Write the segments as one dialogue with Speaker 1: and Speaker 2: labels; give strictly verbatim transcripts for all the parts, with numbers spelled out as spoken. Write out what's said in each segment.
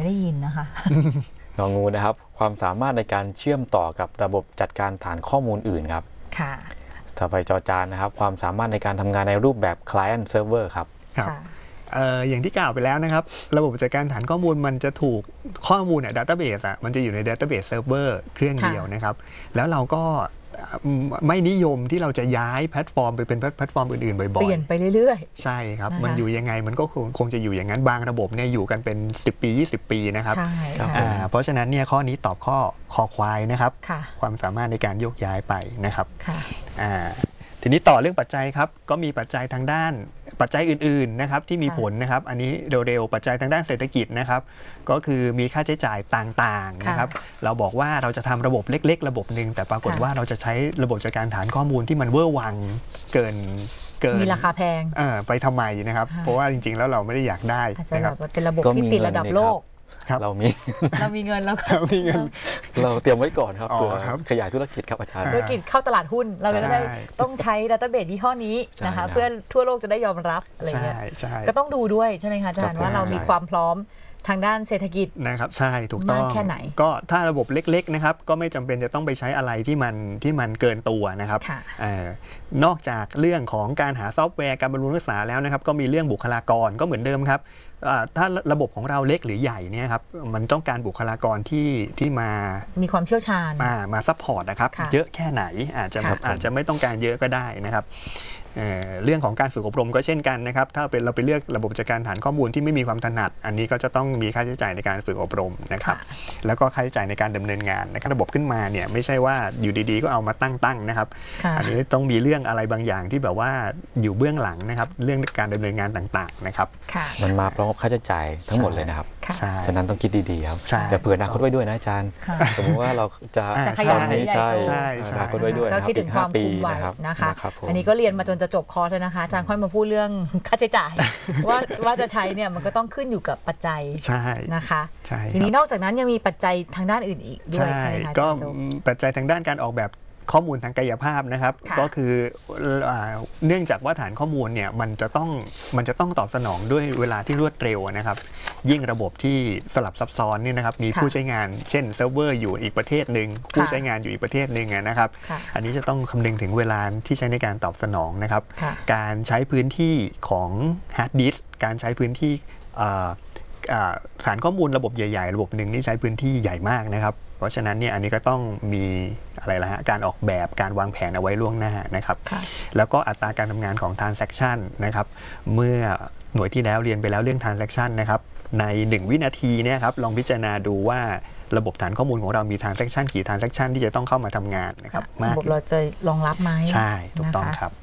Speaker 1: ได้ยินนะคะ
Speaker 2: งองูนะครับความสามารถในการเชื่อมต่อกับระบบจัดการฐานข้อมูลอื่นครับ
Speaker 1: ค่ะ
Speaker 2: ต่อไปจอจานนะครับความสามารถในการทำงานในรูปแบบ client server ครับ
Speaker 3: ครับเอ่ออย่างที่กล่าวไปแล้วนะครับระบบจัดการฐานข้อมูลมันจะถูกข้อมูลเนี่ย database อ่ะมันจะอยู่ใน database server เครื่องเดียวนะครับแล้วเราก็ไม่นิยมที่เราจะย้ายแพลตฟอร์มไปเป็นแพลตฟอร์มอื่นๆบ่อยๆ
Speaker 1: เปลี่ยนไปเรื่อย
Speaker 3: ๆใช่ครับมันอยู่ยังไงมันก็คงจะอยู่อย่างนั้นบางระบบเนี่ยอยู่กันเป็นสิบปียี่สิบปีนะครับ
Speaker 1: ใช่
Speaker 3: เพราะฉะนั้นเนี่ยข้อนี้ตอบข้อคอควายนะครับความสามารถในการโยกย้ายไปนะครับทีนี้ต่อเรื่องปัจจัยครับก็มีปัจจัยทางด้านปัจจัยอื่นๆนะครับที่มีผลนะครับอันนี้เร็วๆปัจจัยทางด้านเศรษฐกิจนะครับก็คือมีค่าใช้จ่ายต่างๆนะครับเราบอกว่าเราจะทำระบบเล็กๆระบบหนึ่งแต่ปรากฏว่าเราจะใช้ระบบจัดการฐานข้อมูลที่มันเวอร์วังเกินเกิน
Speaker 1: มีราคาแพง
Speaker 3: ไปทำไมนะครับเพราะว่าจริงๆแล้วเราไม่ได้อยากได้
Speaker 1: นะครับเป็นระบบที่ติดระดับโลก
Speaker 2: เรามี
Speaker 1: เรามีเงินแล้ว
Speaker 3: เรามีเงิน
Speaker 2: เราเตรียมไว้ก่อนครับตัวขยายธุรกิจครับอาจารย์
Speaker 1: ธุรกิจเข้าตลาดหุ้นเราจะได้ต้องใช้ดัตเตอร์เบสยี่ห้อนี้นะคะเพื่อทั่วโลกจะได้ยอมรับอะไรเงี้ยก็ต้องดูด้วยใช่ไหมคะอาจารย์ว่าเรามีความพร้อมทางด้านเศรษฐกิจ
Speaker 3: นะครับใช่ถูกต้อง
Speaker 1: แค่ไหน
Speaker 3: ก็ถ้าระบบเล็กๆนะครับก็ไม่จำเป็นจะต้องไปใช้อะไรที่มันที่มันเกินตัวนะครับนอกจากเรื่องของการหาซอฟต์แวร์การบำรุงรักษาแล้วนะครับก็มีเรื่องบุคลากรก็เหมือนเดิมครับถ้าระบบของเราเล็กหรือใหญ่เนี่ยครับมันต้องการบุคลากรที่ที่มา
Speaker 1: มีความเชี่ยวชาญ
Speaker 3: มามาซัพพอร์ตนะครับเยอะแค่ไหนอาจจะอาจจะไม่ต้องการเยอะก็ได้นะครับเรื่องของการฝึกอบรมก็เช่นกันนะครับถ้าเป็นเราไปเลือกระบบจัดการฐานข้อมูลที่ไม่มีความถนัดอันนี้ก็จะต้องมีค่าใช้จ่ายในการฝึกอบรมนะครับแล้วก็ค่าใช้จ่ายในการดำเนินงานนะครับระบบขึ้นมาเนี่ยไม่ใช่ว่าอยู่ดีๆก็เอามาตั้งๆนะครับอันนี้ต้องมีเรื่องอะไรบางอย่างที่แบบว่าอยู่เบื้องหลังนะครับเรื่องการดำเนินงานต่างๆนะครับ
Speaker 2: มันมาพร้อมกับค่าใช้จ่ายทั้งหมดเลยนะครับฉะนั้นต้องคิดดีๆครับแต่เผื่ออนาคตไว้ด้วยนะอาจารย์สมมติว่าเราจะ
Speaker 1: ตอน
Speaker 2: นี้ใช่อนาคตไว้ด้วย
Speaker 1: ก็คิดถึงความคุ้มไว้นะคะอันนี้ก็เรียนมาจนจะจบคอร์สแล้วนะคะอาจารย์ค่อยมาพูดเรื่องค่าใช้จ่ายว่าว่าจะใช้เนี่ยมันก็ต้องขึ้นอยู่กับปัจจัยนะคะทีนี้นอกจากนั้นยังมีปัจจัยทางด้านอื่นอีกด้วยใช่ไหมคะ
Speaker 3: ก็ปัจจัยทางด้านการออกแบบข้อมูลทางกายภาพนะครับก็คือเนื่องจากว่าฐานข้อมูลเนี่ยมันจะต้องมันจะต้องตอบสนองด้วยเวลาที่รวดเร็วนะครับยิ่งระบบที่สลับซับซ้อนเนี่ยนะครับมีผู้ใช้งานเช่นเซิร์ฟเวอร์อยู่อีกประเทศหนึ่งผู้ใช้งานอยู่อีกประเทศหนึ่งนะครับอันนี้จะต้องคำนึงถึงเวลาที่ใช้ในการตอบสนองนะครับการใช้พื้นที่ของฮาร์ดดิสก์การใช้พื้นที่ฐานข้อมูลระบบใหญ่ๆระบบหนึ่งนี่ใช้พื้นที่ใหญ่มากนะครับเพราะฉะนั้นเนี่ยอันนี้ก็ต้องมีอะไรละฮะการออกแบบการวางแผนเอาไว้ล่วงหน้านะครับแล้วก็อัตราการทำงานของ transaction นะครับเมื่อหน่วยที่แล้วเรียนไปแล้วเรื่อง transaction นะครับในหนึ่งวินาทีเนี่ยครับลองพิจารณาดูว่าระบบฐานข้อมูลของเรามี transaction กี่ transaction ที่จะต้องเข้ามาทำงานนะครับ
Speaker 1: ระบบเราจะรองรับไหม
Speaker 3: ใช่ถูกต้องครับ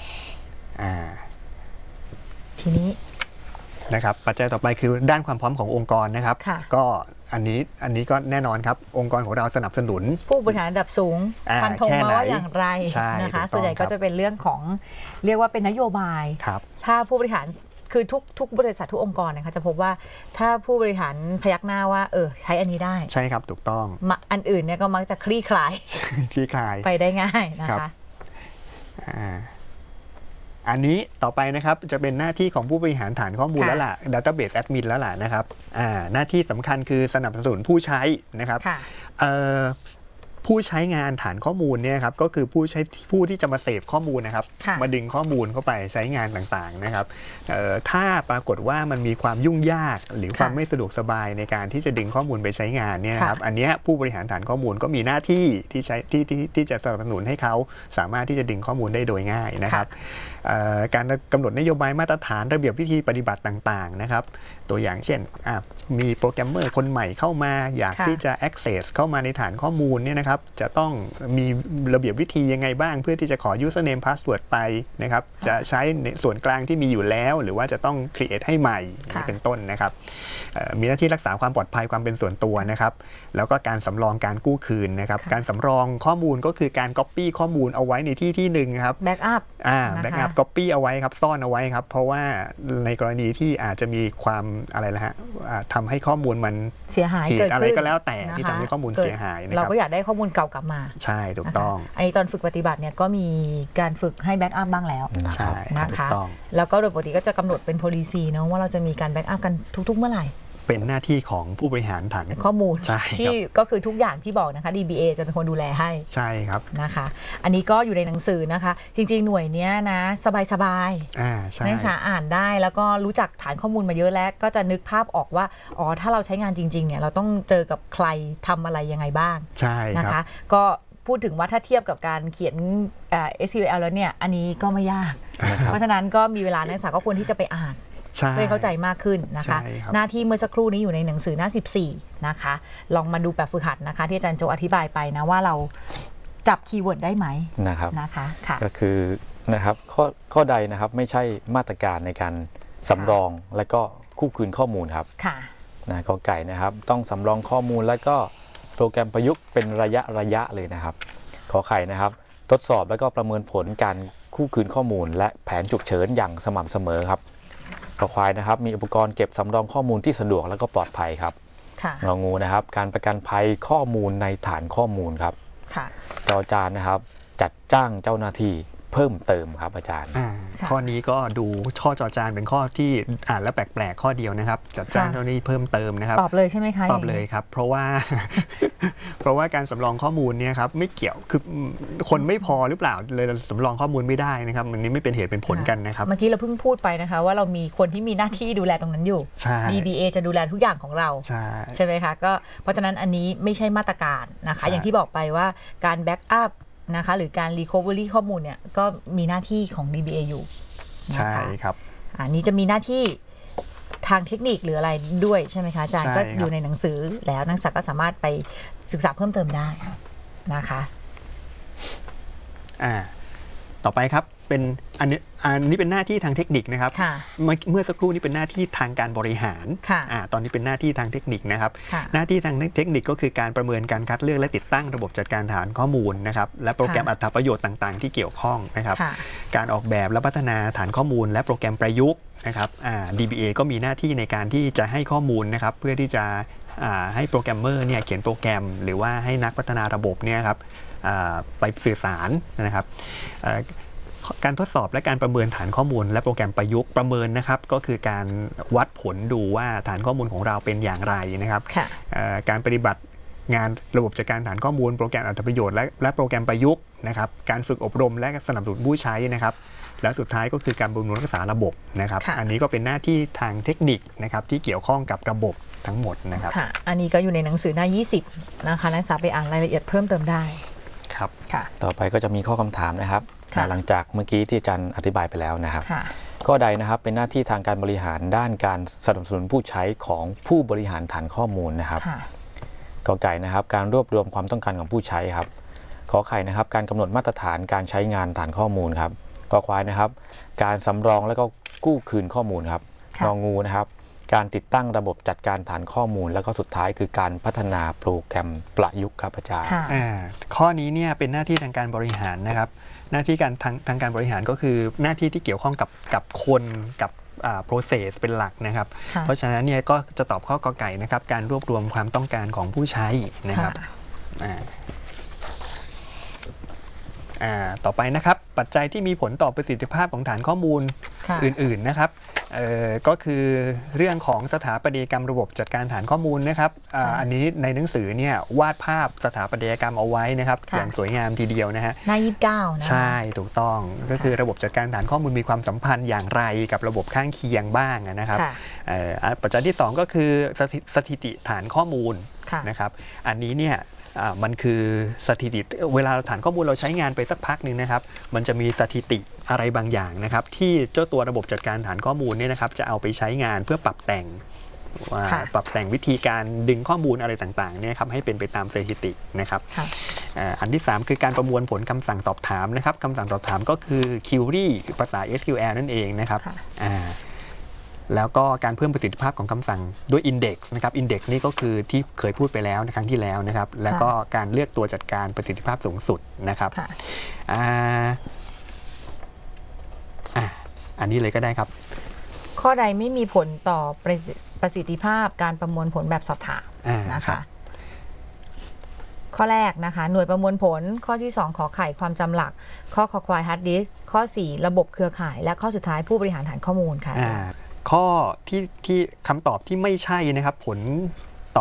Speaker 1: ทีนี้
Speaker 3: นะครับปัจจัยต่อไปคือด้านความพร้อมขององค์กรนะครับก็อันนี้อันนี้ก็แน่นอนครับองค์กรของเราสนับสนุน
Speaker 1: ผู้บริหารระดับสูงฟันธงมาว่าอย่างไรนะคะส่วนใหญ่ก็จะเป็นเรื่องของเรียกว่าเป็นนโยบายถ้าผู้บริหารคือทุกทุกบริษัททุกองค์กรนะคะจะพบว่าถ้าผู้บริหารพยักหน้าว่าเออใช้อันนี้ได้
Speaker 3: ใช่ครับถูกต้อง
Speaker 1: อันอื่นเนี่ยก็มักจะคลี่คลาย
Speaker 3: คลี่คลาย
Speaker 1: ไปได้ง่ายนะคะ
Speaker 3: อันนี้ต่อไปนะครับจะเป็นหน้าที่ของผู้บริหารฐานข้อมูลแล้วล่ะ Database Admin แล้วล่ะนะครับหน้าที่สำคัญคือสนับสนุนผู้ใช้นะครับผู้ใช้งานฐานข้อมูลเนี่ยครับก็คือผู้ใช้ผู้ที่จะมาเสพข้อมูลนะครับมาดึงข้อมูลเข้าไปใช้งานต่างๆนะครับถ้าปรากฏว่ามันมีความยุ่งยากหรือความไม่สะดวกสบายในการที่จะดึงข้อมูลไปใช้งานเนี่ยครับอันนี้ผู้บริหารฐานข้อมูลก็มีหน้าที่ที่ใช้ที่ที่ที่จะสนับสนุนให้เขาสามารถที่จะดึงข้อมูลได้โดยง่ายนะครับการกำหนดนโยบายมาตรฐานระเบียบวิธีปฏิบัติต่างๆนะครับตัวอย่างเช่นมีโปรแกรมเมอร์คนใหม่เข้ามาอยากที่จะ access เข้ามาในฐานข้อมูลเนี่ยนะครับจะต้องมีระเบียบวิธียังไงบ้างเพื่อที่จะขอ username password ไปนะครับจะใช้ในส่วนกลางที่มีอยู่แล้วหรือว่าจะต้อง create ให้ใหม่นี่เป็นต้นนะครับมีหน้าที่รักษาความปลอดภัยความเป็นส่วนตัวนะครับแล้วก็การสำรองการกู้คืนนะครับการสำรองข้อมูลก็คือการ copy ข้อมูลเอาไว้ในที่ที่หนึ่งครับ
Speaker 1: backup
Speaker 3: อ่า backup copy เอาไว้ครับซ่อนเอาไว้ครับเพราะว่าในกรณีที่อาจจะมีความอะไรละฮะทำให้ข้อมูลมัน
Speaker 1: เสียหาย
Speaker 3: เกิดอะไรก็แล้วแต่ที่ทำให้ข้อมูลเสียหาย
Speaker 1: นะครับเราก็อยากได้ข้อมูลเก่ากลับมา
Speaker 3: ใช่ถูกต้อง
Speaker 1: อันนี้ตอนฝึกปฏิบัติเนี่ยก็มีการฝึกให้แบ็กอัพบ้างแล้ว
Speaker 3: ใช่
Speaker 1: นะคะแล้วก็โดยปกติก็จะกำหนดเป็น policy เนาะว่าเราจะมีการแบ็กอัพกันทุกๆเมื่อไหร่
Speaker 3: เป็นหน้าที่ของผู้บริหารฐาน
Speaker 1: ข้อมูล
Speaker 3: ใช่
Speaker 1: ที่ก็คือทุกอย่างที่บอกนะคะ ดี บี เอ จะเป็นคนดูแลให้
Speaker 3: ใช่ครับ
Speaker 1: นะคะอันนี้ก็อยู่ในหนังสือนะคะจริงๆหน่วยนี้นะสบายๆนักศึกษาอ่านได้แล้วก็รู้จักฐานข้อมูลมาเยอะแล้วก็จะนึกภาพออกว่าอ๋อถ้าเราใช้งานจริงๆเนี่ยเราต้องเจอกับใครทำอะไรยังไงบ้าง
Speaker 3: ใช่
Speaker 1: นะคะก็พูดถึงว่าถ้าเทียบกับการเขียน เอส คิว แอล แล้วเนี่ยอันนี้ก็ไม่ยากเพราะฉะนั้นก็มีเวลานักศึกษาก็ควรที่จะไปอ่านเพื่อเข้าใจมากขึ้นนะคะหน้าที่เมื่อสักครู่นี้อยู่ในหนังสือหน้าสิบสี่นะคะลองมาดูแบบฝึกหัดนะคะที่อาจารย์โจอธิบายไปนะว่าเราจับคีย์เวิร์ดได้ไหม
Speaker 2: นะครับ
Speaker 1: นะคะค่ะ
Speaker 2: ก็คือนะครับข้อข้อใดนะครับไม่ใช่มาตรการในการสำรองและก็คู่คืนข้อมูลครับ
Speaker 1: ค่ะ
Speaker 2: นะกอไก่นะครับต้องสำรองข้อมูลและก็โปรแกรมประยุกต์เป็นระยะระยะเลยนะครับขอไข่นะครับทดสอบและก็ประเมินผลการคู่คืนข้อมูลและแผนฉุกเฉินอย่างสม่ำเสมอครับขอควายนะครับมีอุปกรณ์เก็บสำรองข้อมูลที่สะดวกและก็ปลอดภัยครับงองูนะครับการประกันภัยข้อมูลในฐานข้อมูลครับจอจานนะครับจัดจ้างเจ้าหน้าที่เพิ่มเติมครับอาจารย์
Speaker 3: ข้อนี้ก็ดูข้อจอจานเป็นข้อที่อ่านแล้วแปลกๆข้อเดียวนะครับจัดจ้างเจ้าหน้าที่เพิ่มเติมนะครับ
Speaker 1: ตอบเลยใช่ไหมคะ
Speaker 3: ตอบเลยครับเพราะว่า เพราะว่าการสำรองข้อมูลเนี่ยครับไม่เกี่ยวคือคนไม่พอหรือเปล่าเลยสำรองข้อมูลไม่ได้นะครับมันนี้ไม่เป็นเหตุเป็นผลกันนะครับ
Speaker 1: เมื่อกี้เราเพิ่งพูดไปนะคะว่าเรามีคนที่มีหน้าที่ดูแลตรงนั้นอยู่ ดี บี เอ จะดูแลทุกอย่างของเรา
Speaker 3: ใช่
Speaker 1: ใช่ไหมคะก็เพราะฉะนั้นอันนี้ไม่ใช่มาตรการนะคะอย่างที่บอกไปว่าการแบ็กอัพนะคะหรือการ recovery ข้อมูลเนี่ยก็มีหน้าที่ของ ดี บี เอ อยู่
Speaker 3: ใช่ครับ
Speaker 1: อันนี้จะมีหน้าที่ทางเทคนิคหรืออะไรด้วยใช่ไหมคะอาจารย์ก็อยู่ในหนังสือแล้วนักศึกษาก็สามารถไปศึกษาเพิ่มเติมได้นะคะ
Speaker 3: อ่าต่อไปครับเป็นอันนี้อันนี้เป็นหน้าที่ทางเทคนิคนะครับเมื่อเมื่อสักครู่นี้เป็นหน้าที่ทางการบริหารอ่าตอนนี้เป็นหน้าที่ทางเทคนิคนะครับหน้าที่ทางเทคนิคก็คือการประเมินการคัดเลือกและติดตั้งระบบจัดการฐานข้อมูลนะครับและโปรแกรมอัตประโยชน์ต่างๆที่เกี่ยวข้องนะครับการออกแบบและพัฒนาฐานข้อมูลและโปรแกรมประยุกต์นะครับอ่า ดี บี เอ ก็มีหน้าที่ในการที่จะให้ข้อมูลนะครับเพื่อที่จะให้โปรแกรมเมอร์เนี่ยเขียนโปรแกรมหรือว่าให้นักพัฒนาระบบเนี่ยครับไปสื่อสารนะครับการทดสอบและการประเมินฐานข้อมูลและโปรแกรมประยุกต์ประเมินนะครับก็คือการวัดผลดูว่าฐานข้อมูลของเราเป็นอย่างไรนะครับการปฏิบัติงานระบบจัดการฐานข้อมูลโปรแกรมอัตประโยชน์และและโปรแกรมประยุกต์นะครับการฝึกอบรมและสนับสนุนผู้ใช้นะครับและสุดท้ายก็คือการบำรุงรักษาระบบนะครับอันนี้ก็เป็นหน้าที่ทางเทคนิคนะครับที่เกี่ยวข้องกับระบบทั้งหมดนะครับ
Speaker 1: อันนี้ก็อยู่ในหนังสือหน้ายี่สิบนะคะนักศึกษาไปอ่านรายละเอียดเพิ่มเติมได้
Speaker 3: ครับ
Speaker 2: ต่อไปก็จะมีข้อคำถามนะครับหลังจากเมื่อกี้ที่อาจารย์อธิบายไปแล้วนะครับข้อใดนะครับเป็นหน้าที่ทางการบริหารด้านการสนับสนุนผู้ใช้ของผู้บริหารฐานข้อมูลนะครับกอไก่นะครับการรวบรวมความต้องการของผู้ใช้ครับขอไข่นะครับการกำหนดมาตรฐานการใช้งานฐานข้อมูลครับกอควายนะครับการสำรองและก็กู้คืนข้อมูลครับงองูนะครับการติดตั้งระบบจัดการฐานข้อมูลแล้วก็สุดท้ายคือการพัฒนาโปรแกรมประยุกต์ครับอาจารย์
Speaker 3: ข้อนี้เนี่ยเป็นหน้าที่ทางการบริหารนะครับหน้าที่การทางทางการบริหารก็คือหน้าที่ที่เกี่ยวข้องกับกับคนกับprocess เป็นหลักนะครับเพราะฉะนั้นเนี่ยก็จะตอบข้อกอไก่นะครับการรวบรวมความต้องการของผู้ใช้นะครับต่อไปนะครับปัจจัยที่มีผลต่อประสิทธิภาพของฐานข้อมูลอื่นๆนะครับก็คือเรื่องของสถาปัตยกรรมระบบจัดการฐานข้อมูลนะครับ อ, อันนี้ในหนังสือเนี่ยวาดภาพสถาปัตยกรรมเอาไว้นะครับอย่างสวยงามทีเดียวนะฮะ
Speaker 1: หน้ายี่สิบเก้านะ
Speaker 3: ใช่ถูกต้องก็คือระบบจัดการฐานข้อมูลมีความสัมพันธ์อย่างไรกับระบบข้างเคียงบ้างนะครับปัจจัยที่สองก็คือสถิติฐานข้อมูลนะครับอันนี้เนี่ยมันคือสถิติเวลาฐานข้อมูลเราใช้งานไปสักพักหนึ่งนะครับมันจะมีสถิติอะไรบางอย่างนะครับที่เจ้าตัวระบบจัดการฐานข้อมูลเนี่ยนะครับจะเอาไปใช้งานเพื่อปรับแต่งปรับแต่งวิธีการดึงข้อมูลอะไรต่างๆเนี่ยครับให้เป็นไปตามสถิตินะครับอันที่สามคือการประมวลผลคำสั่งสอบถามนะครับคำสั่งสอบถามก็คือ query ภาษา เอส คิว แอล นั่นเองนะครับแล้วก็การเพิ่มประสิทธิภาพของคำสั่งด้วย Index นะครับ Index นี่ก็คือที่เคยพูดไปแล้วในครั้งที่แล้วนะครับแล้วก็การเลือกตัวจัดการประสิทธิภาพสูงสุดนะครับอ่าอันนี้เลยก็ได้ครับ
Speaker 1: ข้อใดไม่มีผลต่อประสิทธิภาพการประมวลผลแบบสอบถามนะคะข้อแรกนะคะหน่วยประมวลผลข้อที่สองขอไข่ความจำหลักข้อคอควายฮาร์ดดิสก์ข้อสี่ระบบเครือข่ายและข้อสุดท้ายผู้บริหารฐานข้อมูลค่ะ
Speaker 3: ข้อที่ที่คำตอบที่ไม่ใช่นะครับผล